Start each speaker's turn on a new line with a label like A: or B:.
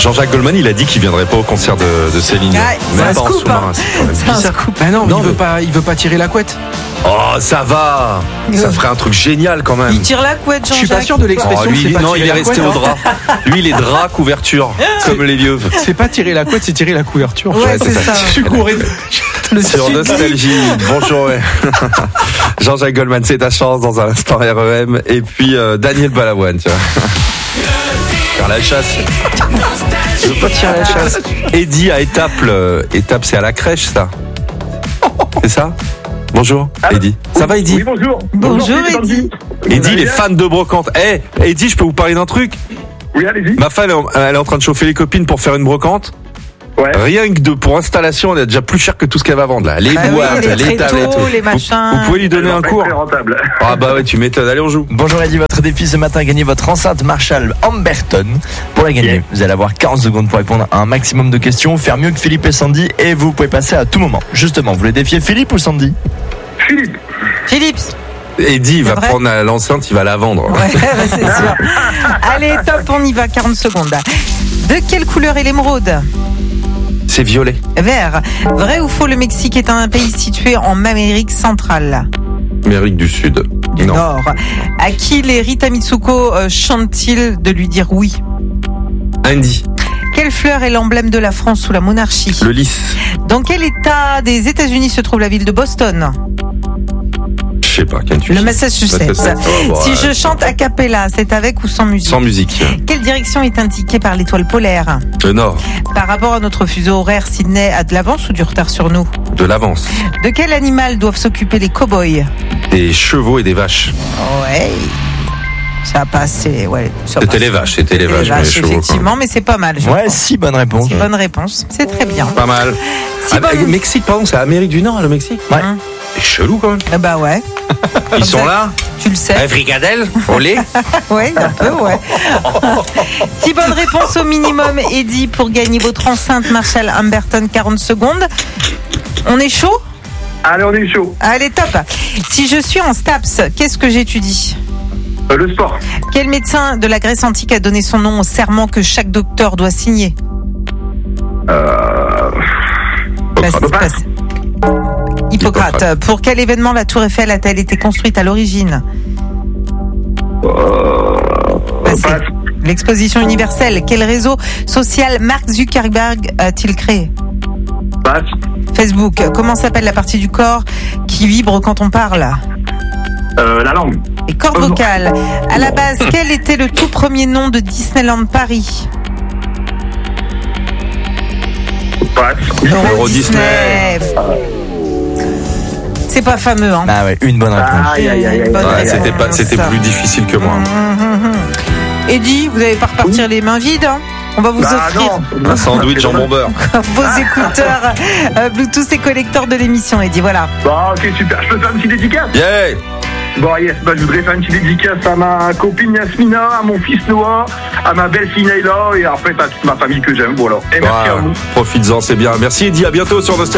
A: Jean-Jacques Goldman, il a dit qu'il viendrait pas au concert de Céline.
B: C'est un scoop, hein. C'est un scoop.
C: Bah non, il veut pas tirer la couette.
A: Oh, ça va. Ça ferait un truc génial quand même.
B: Il tire la couette, Jean-Jacques.
C: Je suis pas sûr de l'expression.
A: Lui,
C: c'est pas
A: non, il
C: tirer
A: est
C: la
A: resté
C: couette,
A: au drap. Lui, il est drap, couverture, comme les vieux.
C: C'est pas tirer la couette, c'est tirer la couverture.
B: Ouais, c'est ça.
C: Je suis couru.
A: Sur Nostalgie. Bonjour. Ouais. Jean-Jacques Goldman, c'est ta chance dans un instant REM. Et puis Daniel Balavoine, tu vois. Faire la chasse. Je veux pas tirer la chasse. Eddie à Étape. Étape, c'est à la crèche, ça. C'est ça? Bonjour, Eddie. Ça va, Eddie?
D: Oui, bonjour.
B: Bonjour, Eddie.
A: Eddie, il est fan de brocante. Eddie, je peux vous parler d'un truc?
D: Oui, allez-y.
A: Ma femme, elle est en train de chauffer les copines pour faire une brocante.
D: Ouais.
A: Rien que pour installation, elle est déjà plus cher que tout ce qu'elle va vendre là. Les boîtes,
B: les
A: tables et tout.
B: les machins.
A: Vous pouvez lui donner un cours.
D: Très rentable.
A: Ah bah ouais, tu m'étonnes. Allez, on joue.
E: Bonjour Eddie, votre défi ce matin, gagner votre enceinte Marshall Amberton. Pour la gagner, vous allez avoir 40 secondes pour répondre à un maximum de questions, faire mieux que Philippe et Sandy, et vous pouvez passer à tout moment. Justement, vous voulez défier Philippe ou Sandy?
B: Philippe.
A: Eddie va
B: vrai
A: prendre l'enceinte, il va la vendre.
B: Ouais, c'est sûr. Allez, top, on y va, 40 secondes. De quelle couleur est l'émeraude?
A: C'est violet.
B: Vert. Vrai ou faux, le Mexique est un pays situé en Amérique centrale?
A: Amérique du Sud.
B: Du
A: Non.
B: Nord. À qui les Rita Mitsuko chantent-ils de lui dire oui?
A: Andy.
B: Quelle fleur est l'emblème de la France sous la monarchie?
A: Le lys.
B: Dans quel état des États-Unis se trouve la ville de Boston?
A: Je sais pas.
B: Le Massachusetts.
A: Oh,
B: Si je chante a cappella, c'est avec ou sans musique?
A: Sans musique.
B: Quelle direction est indiquée par l'étoile polaire?
A: Le nord.
B: Par rapport à notre fuseau horaire, Sydney a de l'avance ou du retard sur nous?
A: De l'avance.
B: De quel animal doivent s'occuper les cow-boys?
A: Des chevaux et des vaches.
B: Ouais. Ça a passé, ouais.
A: C'était les vaches, mais les chevaux.
B: Effectivement, mais c'est pas mal.
E: Ouais, 6 bonnes réponses.
B: 6 bonnes réponses. C'est très bien.
A: Pas mal. Mexique, pardon, c'est Amérique du Nord, le Mexique?
E: Ouais.
A: C'est chelou quand même.
B: Bah ouais.
A: Ils sont là?
B: Tu le sais.
A: Fricadelle? Au lait?
B: Ouais, un peu, ouais. 6 bonnes réponses au minimum, Eddie, pour gagner votre enceinte Marshall Amberton, 40 secondes. On est chaud?
D: Allez, on est chaud.
B: Allez, top. Si je suis en STAPS, qu'est-ce que j'étudie?
D: Le sport.
B: Quel médecin de la Grèce antique a donné son nom au serment que chaque docteur doit signer? Hippocrate. Pour quel événement la Tour Eiffel a-t-elle été construite à l'origine? L'exposition universelle. Quel réseau social Mark Zuckerberg a-t-il créé? Facebook. Comment s'appelle la partie du corps qui vibre quand on parle?
D: La langue.
B: Les cordes vocales. À la base, quel était le tout premier nom de Disneyland Paris?
A: Euro Disney.
B: C'est pas fameux, hein?
E: Ah ouais, une bonne réponse.
A: C'était plus difficile que moi.
B: Eddie, vous n'allez pas repartir les mains vides, hein? On va vous offrir
A: un sandwich jambon beurre.
B: Vos écouteurs Bluetooth et collecteurs de l'émission, Eddie, voilà.
D: Bon, ok, super. Je peux faire une petite dédicace?
A: Yeah.
D: Bon, yes, je voudrais faire une petite dédicace à ma copine Yasmina, à mon fils Noah, à ma belle-fille Naila et en fait à toute ma famille que j'aime. Voilà. Et merci à vous.
A: Profites-en, c'est bien. Merci Eddie, à bientôt sur Nostalgie.